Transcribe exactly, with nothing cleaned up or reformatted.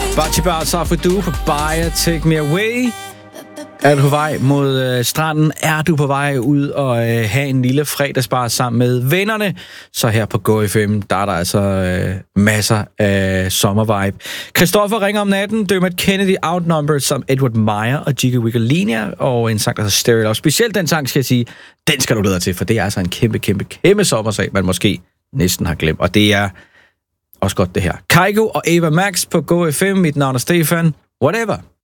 Bachi Bars Off With Du på Bayer, Take Me Away. Er du på vej mod øh, stranden? Er du på vej ud og øh, have en lille fredagsbar sammen med vennerne? Så her på Go F M, der er der altså øh, masser af sommervibe. Christoffer ringer om natten, Dermot Kennedy Outnumbered som Edward Meyer og Jiggy Wigglinia, og en sang, der hedder Stereo Love. Specielt den sang, skal jeg sige, den skal du glæde dig til, for det er altså en kæmpe, kæmpe, kæmpe sommersag, man måske næsten har glemt. Og det er også godt det her. Kygo og Ava Max på Go F M. Mit navn er Stefan. Whatever.